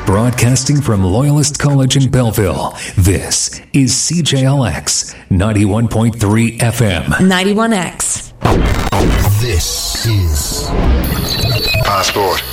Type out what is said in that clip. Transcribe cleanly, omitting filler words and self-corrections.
Broadcasting from Loyalist College in Belleville, this is CJLX 91.3 FM. 91X. This is Passport.